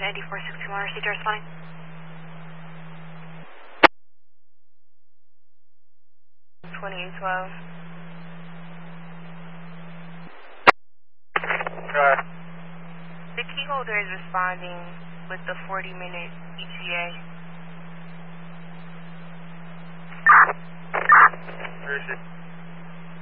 9461 RC responding. The key holder is responding with the 40-minute ETA. Where is it?